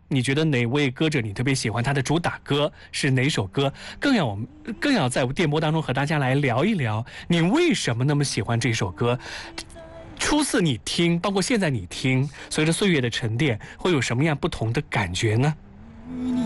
你觉得哪位歌者你特别喜欢，他的主打歌是哪首歌？更要在电波当中和大家来聊一聊，你为什么那么喜欢这首歌？初次你听，包括现在你听，随着岁月的沉淀，会有什么样不同的感觉呢？